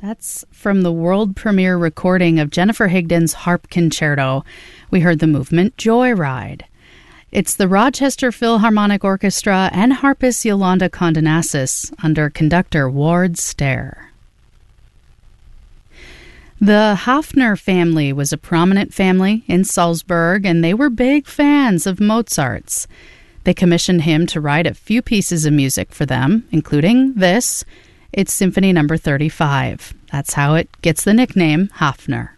That's from the world premiere recording of Jennifer Higdon's Harp Concerto. We heard the movement Joyride. It's the Rochester Philharmonic Orchestra and harpist Yolanda Condonassis under conductor Ward Stair. The Hafner family was a prominent family in Salzburg, and they were big fans of Mozart's. They commissioned him to write a few pieces of music for them, including this. It's Symphony No. 35. That's how it gets the nickname Hafner.